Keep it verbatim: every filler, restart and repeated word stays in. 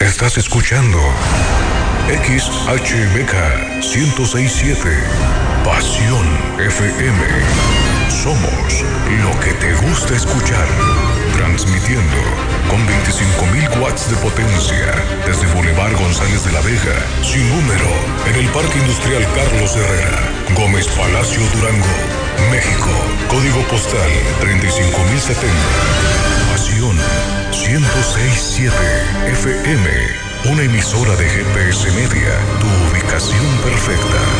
Estás escuchando X H B K ciento seis punto siete. Pasión F M. Somos lo que te gusta escuchar. Transmitiendo con veinticinco mil watts de potencia desde Boulevard González de la Vega, sin número, en el Parque Industrial Carlos Herrera, Gómez Palacio, Durango, México. Código postal treinta y cinco mil setenta. Pasión ciento seis punto siete F M. Una emisora de G P S Media. Tu ubicación perfecta.